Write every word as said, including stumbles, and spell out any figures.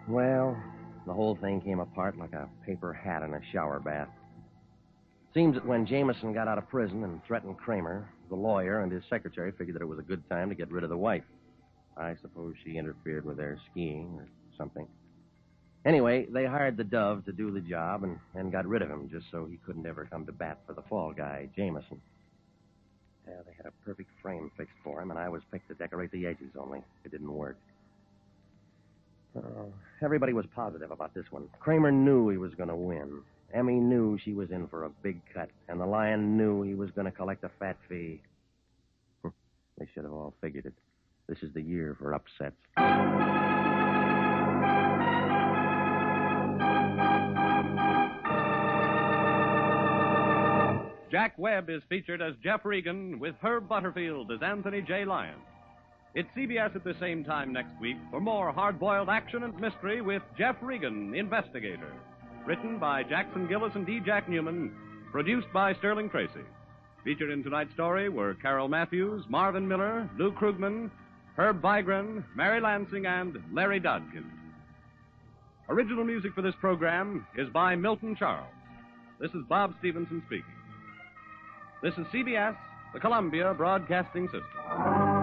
Well, the whole thing came apart like a paper hat in a shower bath. Seems that when Jameson got out of prison and threatened Kramer, the lawyer and his secretary figured that it was a good time to get rid of the wife. I suppose she interfered with their skiing or something. Anyway, they hired the Dove to do the job and, and got rid of him just so he couldn't ever come to bat for the fall guy, Jameson. Yeah, they had a perfect frame fixed for him, and I was picked to decorate the edges, only it didn't work. Oh, everybody was positive about this one. Kramer knew he was going to win. Emmy knew she was in for a big cut, and the Lion knew he was going to collect a fat fee. They should have all figured it. This is the year for upsets. Jack Webb is featured as Jeff Regan with Herb Butterfield as Anthony J. Lyon. It's C B S at the same time next week for more hard-boiled action and mystery with Jeff Regan, Investigator. Written by Jackson Gillis and D. Jack Newman. Produced by Sterling Tracy. Featured in tonight's story were Carol Matthews, Marvin Miller, Lou Krugman, Herb Vigran, Mary Lansing, and Larry Dodkin. Original music for this program is by Milton Charles. This is Bob Stevenson speaking. This is C B S, the Columbia Broadcasting System.